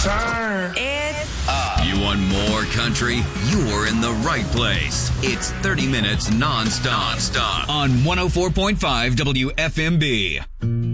turn. It's up. You want more country? You're in the right place. It's 30 minutes non-stop on 104.5 WFMB.